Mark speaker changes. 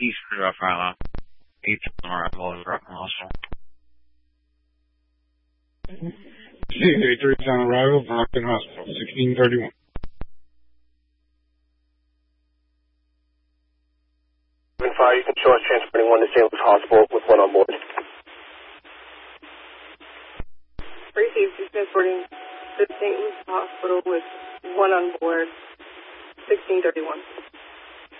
Speaker 1: East Rough Island. 8th on arrival of Rockland Hospital.
Speaker 2: C83 on arrival, Brockton Hospital, 1631.
Speaker 3: Fire, you can show us transporting one to St. Louis Hospital with one on board.
Speaker 4: Received, transporting to St. Louis Hospital with one on board, 1631.